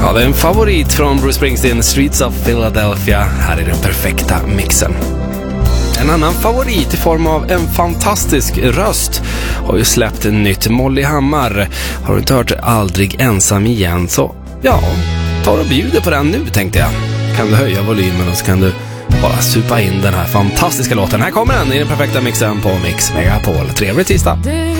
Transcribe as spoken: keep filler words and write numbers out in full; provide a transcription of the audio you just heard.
Ja, det är en favorit från Bruce Springsteen, Streets of Philadelphia. Här är den perfekta mixen. En annan favorit i form av en fantastisk röst har ju släppt en nytt, Molly Hammar. Har du inte hört Aldrig ensam igen, så ja, ta och bjuder på den nu, tänkte jag. Kan du höja volymen och så kan du bara supa in den här fantastiska låten. Här kommer den i den perfekta mixen på Mix Megapol. Trevlig tisdag!